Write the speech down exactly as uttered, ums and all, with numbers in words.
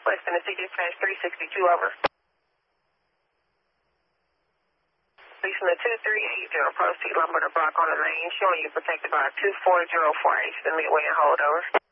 West Tennessee Dispatch three sixty-two, over. Leasing the two three eight zero, proceed lumber to block on the lane, showing you protected by a two four zero four H, the midway and hold, over.